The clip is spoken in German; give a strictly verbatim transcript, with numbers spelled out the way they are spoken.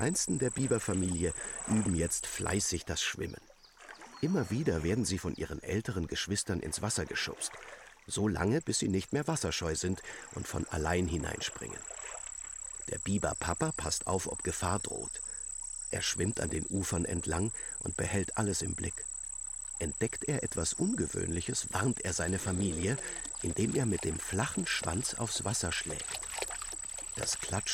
Kleinsten der Biberfamilie üben jetzt fleißig das Schwimmen. Immer wieder werden sie von ihren älteren Geschwistern ins Wasser geschubst, so lange, bis sie nicht mehr wasserscheu sind und von allein hineinspringen. Der Biberpapa passt auf, ob Gefahr droht. Er schwimmt an den Ufern entlang und behält alles im Blick. Entdeckt er etwas Ungewöhnliches, warnt er seine Familie, indem er mit dem flachen Schwanz aufs Wasser schlägt. Das Klatschen